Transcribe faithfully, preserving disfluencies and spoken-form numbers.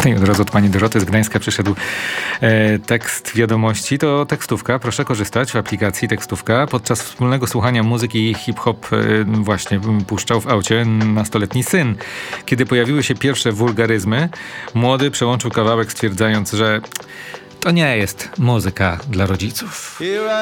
I od razu od pani Doroty z Gdańska przyszedł e, tekst wiadomości. To tekstówka. Proszę korzystać w aplikacji tekstówka. Podczas wspólnego słuchania muzyki hip-hop e, właśnie puszczał w aucie nastoletni syn. Kiedy pojawiły się pierwsze wulgaryzmy, młody przełączył kawałek, stwierdzając, że to nie jest muzyka dla rodziców.